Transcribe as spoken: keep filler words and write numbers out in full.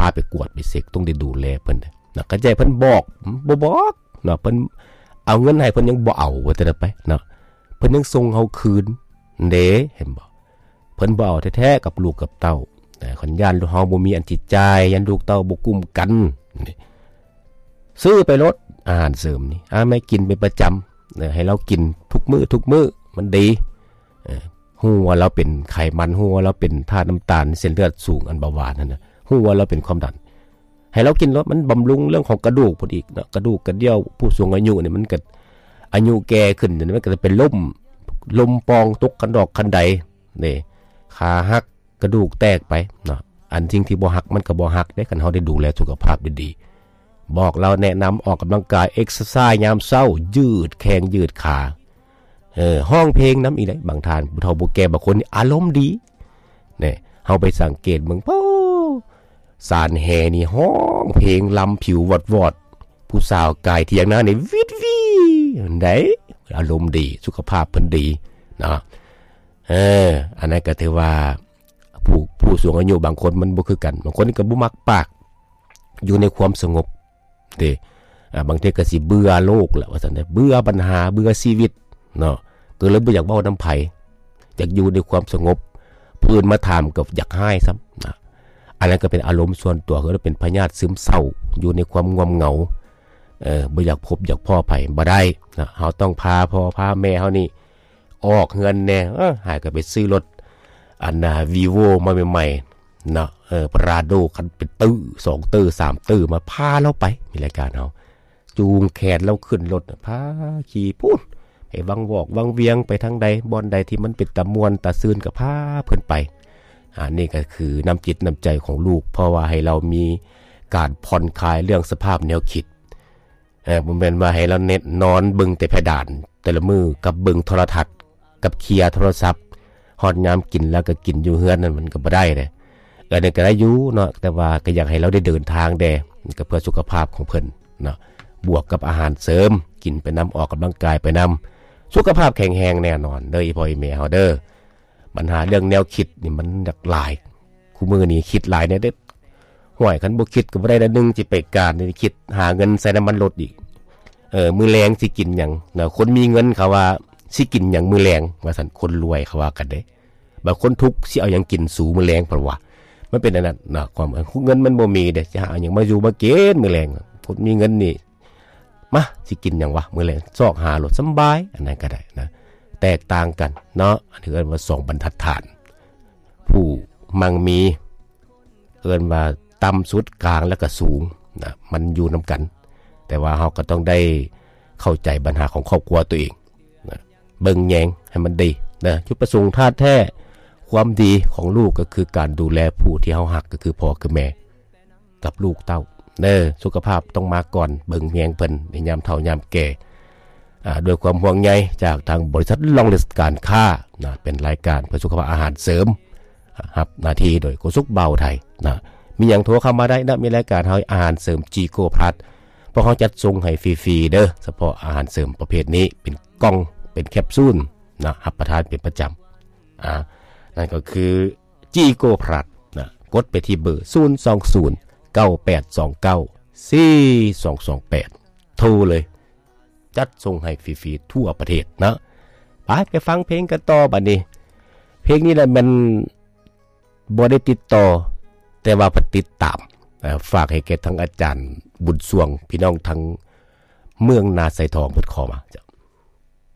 าไปกวดไปเสกต้องได้ดูแลเพิ่นนะก็ใจเพิ่นบอกบ่บอกเนาะเพิ่นเอาเงินให้เพิ่นยังบ่เอาว่าแต่ไปเนาะเพิ่นยังส่งเฮาคืนเด้เห็นบ่เพิ่นบ่เอาแท้ๆกับลูกกับเต้าแต่คันย่านเฮาบ่มีอันจิตใจยันลูกเต้าบ่กุมกันนี่ซื้อไปลดอาหารเสริมนี่อ่าไม่กินเป็นประจำนะให้เรากินทุกมื้อทุกมื้อมันดีเออฮู้ว่าเราเป็นไขมันฮู้ว่าเราเป็นธาตุน้ำตาลเส้นเลือดสูงอันเบาหวานนั่นน่ะฮู้ว่าเราเป็นความดันให้เรากินแล้วมันบำรุงเรื่องของกระดูกพอดีเนาะกระดูกกระเดี่ยวผู้สูงอายุเนี่ยมันก็อายุแก่ขึ้นเนี่ยมันก็จะเป็นล้มลมปองตกกันดอกคันใดนี่ขาหักกระดูกแตกไปเนาะอันจริงที่บ่หักมันก็บ่หักได้คันเฮาได้ดูแลสุขภาพดีๆบอกเราแนะนำออกกำลังกายเอ็กซ์ไซส์ยามเช้ายืดแข้งยืดขาเออห้องเพลงน้ำอีกได้บางทานผู้เฒ่าผู้แก่บางคนอารมณ์ดีเนี่ยเฮาไปสังเกตเบิ่งปู้สารแห่นี่ห้องเพลงลำผิววอดๆผู้สาวกายเถียงนานี่วิดวีได้อารมณ์ดีสุขภาพเพิ่นดีเนาะเอออันนั้นก็ถือว่าผู้ผู้สูงอายุบางคนมันบ่คือกันบางคนก็บ่มักปากอยู่ในความสงบเด้อ่าบางทีก็สิเบื่อโลกแหละว่าซั่นเด้เบื่อปัญหาเบื่อชีวิตเนาะก็เลยบ่อยากเว้านำไผอยากอยู่ในความสงบเพิ่นมาถามก็อยากให้ซ้ำนะอันนั้นก็เป็นอารมณ์ส่วนตัวคือเป็นพยาธิซึมเศร้าอยู่ในความงอมเหงาเออบ่อยากพบอยากพ่อไผบ่ได้นะเฮาต้องพาพ่อพาแม่เฮานี่ออกเงินแน่เออหาก็ไปซื้อรถอันน่ะ Vivo มาใหม่ๆเนาะเออ Prado คันเป็นตื้อสองตื้อสามตื้อมาพาเราไปมีรายการเฮาจูงแขนเราขึ้นรถพาขี่พูดไปวังวอกวังเวียงไปทางใดบ่อนใดที่มันเป็นตะมวนตะซืนก็พาเพิ่นไปอันนี้ก็คือน้ำจิตน้ำใจของลูกเพราะว่าให้เรามีการผ่อนคลายเรื่องสภาพแนวคิดเออบ่แม่นว่าให้เราเน็ตนอนเบิ่งแต่เพดานแต่ละมือกับเบิ่งโทรทัศน์กับเคลียร์โทรศัพท์ฮอดยามกินแล้วก็กินอยู่เฮือนนั่นมันก็บ่ได้เด้เออนี่ก็ได้อยู่เนาะแต่ว่าก็อยากให้เราได้เดินทางแด่ก็เพื่อสุขภาพของเพิ่นเนาะบวกกับอาหารเสริมกินไปนำออกกำลังกายไปนำสุขภาพแข็งแรงแน่นอนเด้ออีพ่ออีแม่เฮาเด้อปัญหาเรื่องแนวคิดนี่มันหลากหลายคู่มือนี้คิดหลายเนี่ยเด้อห่วยคันบ่คิดก็บ่ได้ละนึงสิไปการนี่คิดหาเงินใส่น้ำมันรถอีกเออมื้อแลงสิกินหยังเนาะคนมีเงินเขาว่าสิกินหยังมื้อแลงว่าซั่นคนรวยเขาว่ากันเด้บางคนทุกข์สิเอาหยังกินสู่มื้อแลงเพราะว่ามันเป็นอันนั้นเนาะความเงินมันบ่มีเด้สิหาหยังมาอยู่มาเก็บมื้อแลงคนมีเงินนี่มาสิกินหยังวะมื้อแลงซอกหารถสำบายอันนั้นก็ได้นะแตกต่างกันเนาะอันนี้เอิ้นว่าสองบรรทัดฐานผู้มั่งมีเอิ้นว่าต่ำสุดกลางแล้วก็สูงนะมันอยู่นำกันแต่ว่าเฮาก็ต้องได้เข้าใจปัญหาของครอบครัวตัวเองนะเบิ่งแยงให้มันดีนะจุดประสงค์ท่าแท้ความดีของลูกก็คือการดูแลผู้ที่เฮารักก็คือพ่อคือแม่กับลูกเต้าเด้อสุขภาพต้องมาก่อนเบิ่งแยงเพิ่นในยามเฒ่ายามแก่อ่าด้วยความห่วงใยจากทางบริษัทลองลิสต์การค้านะเป็นรายการเพื่อสุขภาพอาหารเสริมครับหน้าที่โดยโกสุกเบาไทยนะมีหยังโทรเข้ามาได้นะมีรายการเฮาอาหารเสริมจีโกพลัสเพราะเฮาจัดส่งให้ฟรีๆเด้อเฉพาะอาหารเสริมประเภทนี้เป็นกล่องเป็นแคปซูลนะรับประทานเป็นประจำอ่านั่นก็คือจีโกพลัสนะกดไปที่เบอร์ศูนย์ สอง ศูนย์ เก้า แปด สอง เก้า สี่ สอง สอง แปดโทรเลยจัดส่งให้ฟรีๆทั่วประเทศนะไปไปฟังเพลงกันต่อบัดนี้เพลงนี้แหละมันบ่ได้ติดต่อแต่ว่าเพิ่นติดตามฝากให้แก่ทั้งอาจารย์บุญสวงพี่น้องทั้งเมืองนาไซทองเพิ่นขอมา